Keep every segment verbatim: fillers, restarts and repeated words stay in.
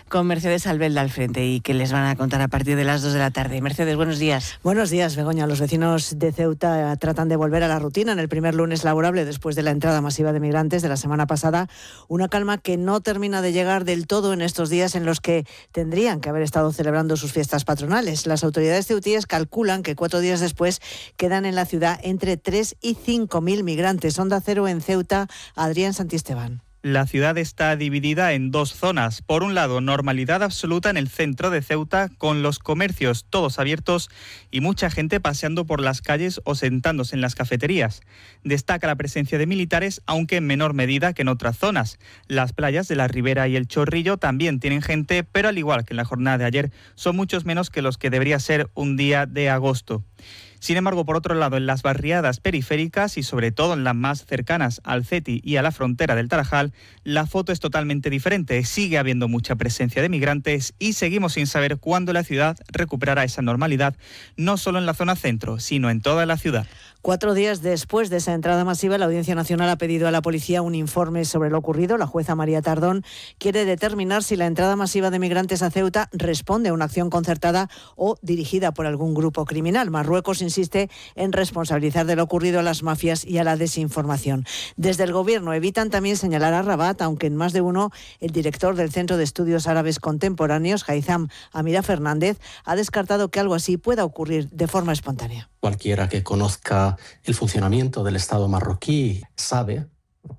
con Mercedes Albelda al frente y que les van a contar a partir de las dos de la tarde. Mercedes, buenos días. Buenos días, Begoña. Los vecinos de Ceuta tratan de volver a la rutina en el primer lunes laborable después de la entrada masiva de migrantes de la semana pasada. Una calma que no termina de llegar del todo en estos días en los que tendrían que haber estado celebrando sus fiestas patronales. Las autoridades ceutíes calculan que cuatro días después quedan en la ciudad entre tres y cinco mil migrantes. Onda Cero en Ceuta, Adrián Santisteban. La ciudad está dividida en dos zonas. Por un lado, normalidad absoluta en el centro de Ceuta, con los comercios todos abiertos y mucha gente paseando por las calles o sentándose en las cafeterías. Destaca la presencia de militares, aunque en menor medida que en otras zonas. Las playas de la Ribera y el Chorrillo también tienen gente, pero al igual que en la jornada de ayer, son muchos menos que los que debería ser un día de agosto. Sin embargo, por otro lado, en las barriadas periféricas y sobre todo en las más cercanas al Ceti y a la frontera del Tarajal, la foto es totalmente diferente. Sigue habiendo mucha presencia de migrantes y seguimos sin saber cuándo la ciudad recuperará esa normalidad, no solo en la zona centro, sino en toda la ciudad. Cuatro días después de esa entrada masiva, la Audiencia Nacional ha pedido a la policía un informe sobre lo ocurrido. La jueza María Tardón quiere determinar si la entrada masiva de migrantes a Ceuta responde a una acción concertada o dirigida por algún grupo criminal. Marruecos insiste en responsabilizar de lo ocurrido a las mafias y a la desinformación. Desde el Gobierno evitan también señalar a Rabat, aunque en más de uno el director del Centro de Estudios Árabes Contemporáneos, Haitham Amira Fernández, ha descartado que algo así pueda ocurrir de forma espontánea. Cualquiera que conozca el funcionamiento del Estado marroquí sabe,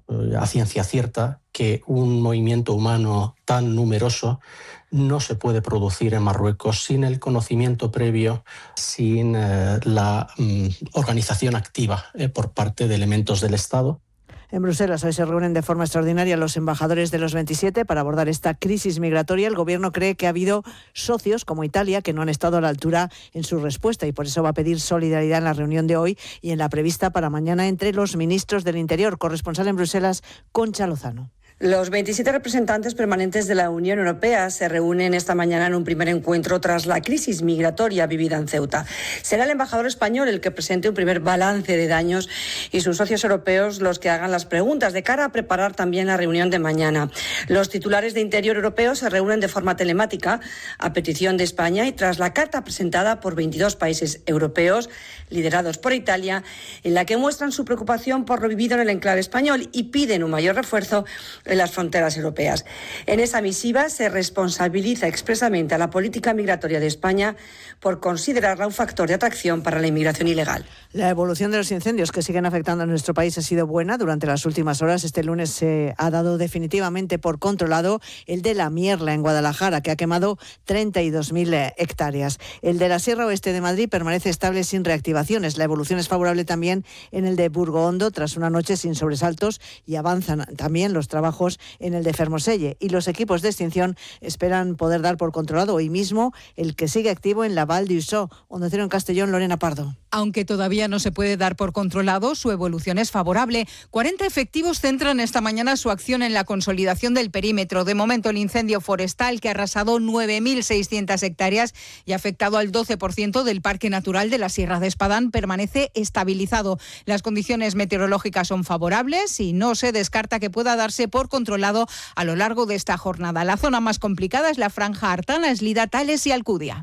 a ciencia cierta, que un movimiento humano tan numeroso no se puede producir en Marruecos sin el conocimiento previo, sin eh, la mm, organización activa eh, por parte de elementos del Estado. En Bruselas hoy se reúnen de forma extraordinaria los embajadores de los veintisiete para abordar esta crisis migratoria. El Gobierno cree que ha habido socios como Italia que no han estado a la altura en su respuesta y por eso va a pedir solidaridad en la reunión de hoy y en la prevista para mañana entre los ministros del Interior. Corresponsal en Bruselas, Concha Lozano. Los veintisiete representantes permanentes de la Unión Europea se reúnen esta mañana en un primer encuentro tras la crisis migratoria vivida en Ceuta. Será el embajador español el que presente un primer balance de daños y sus socios europeos los que hagan las preguntas de cara a preparar también la reunión de mañana. Los titulares de Interior europeo se reúnen de forma telemática a petición de España y tras la carta presentada por veintidós países europeos liderados por Italia, en la que muestran su preocupación por lo vivido en el enclave español y piden un mayor refuerzo en las fronteras europeas. En esa misiva se responsabiliza expresamente a la política migratoria de España por considerarla un factor de atracción para la inmigración ilegal. La evolución de los incendios que siguen afectando a nuestro país ha sido buena durante las últimas horas. Este lunes se ha dado definitivamente por controlado el de la Mierla en Guadalajara, que ha quemado treinta y dos mil hectáreas. El de la Sierra Oeste de Madrid permanece estable sin reactivaciones. La evolución es favorable también en el de Burgo-Hondo tras una noche sin sobresaltos y avanzan también los trabajos en el de Fermoselle y los equipos de extinción esperan poder dar por controlado hoy mismo el que sigue activo en la Val d'Uixó. Onda Cero en Castellón, Lorena Pardo. Aunque todavía no se puede dar por controlado, su evolución es favorable. cuarenta efectivos centran esta mañana su acción en la consolidación del perímetro. De momento, el incendio forestal, que ha arrasado nueve mil seiscientas hectáreas y ha afectado al doce por ciento del Parque Natural de la Sierra de Espadán, permanece estabilizado. Las condiciones meteorológicas son favorables y no se descarta que pueda darse por controlado a lo largo de esta jornada. La zona más complicada es la franja Artana, Eslida, Tales y Alcudia.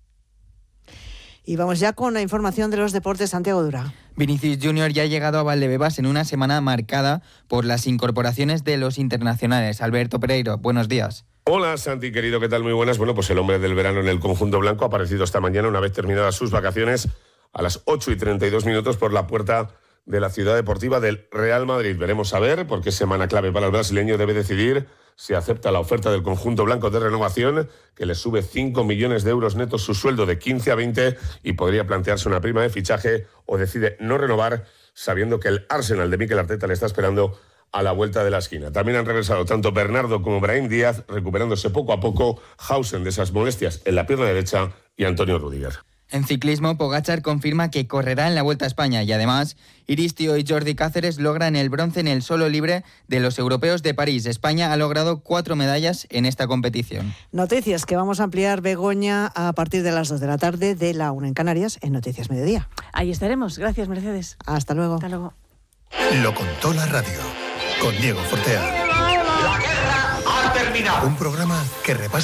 Y vamos ya con la información de los deportes. Santiago Dura. Vinicius Junior ya ha llegado a Valdebebas en una semana marcada por las incorporaciones de los internacionales. Alberto Pereiro, buenos días. Hola Santi, querido, ¿qué tal? Muy buenas. Bueno, pues el hombre del verano en el conjunto blanco ha aparecido esta mañana una vez terminadas sus vacaciones a las ocho y treinta y dos minutos por la puerta de la ciudad deportiva del Real Madrid. Veremos a ver, porque semana clave para el brasileño. Debe decidir si acepta la oferta del conjunto blanco de renovación, que le sube cinco millones de euros netos su sueldo de quince a veinte y podría plantearse una prima de fichaje, o decide no renovar sabiendo que el Arsenal de Mikel Arteta le está esperando a la vuelta de la esquina. También han regresado tanto Bernardo como Brahim Díaz, recuperándose poco a poco, Hausen de esas molestias en la pierna derecha y Antonio Rüdiger. En ciclismo, Pogačar confirma que correrá en la Vuelta a España y además Iristio y Jordi Cáceres logran el bronce en el solo libre de los europeos de París. España ha logrado cuatro medallas en esta competición. Noticias que vamos a ampliar, Begoña, a partir de las dos de la tarde, de la una en Canarias, en Noticias Mediodía. Ahí estaremos. Gracias, Mercedes. Hasta luego. Hasta luego. Lo contó la radio, con Diego Fortea. La guerra ha terminado. Un programa que repasa